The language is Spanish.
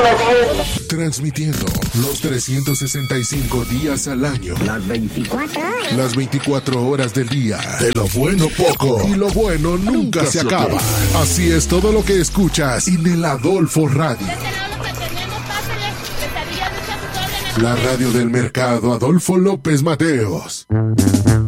Transmitiendo los 365 días al año. Las 24 horas. Las 24 horas del día. De lo bueno poco. Y lo bueno nunca se acaba. Así es todo lo que escuchas en el Adolfo Radio. La radio del mercado Adolfo López Mateos.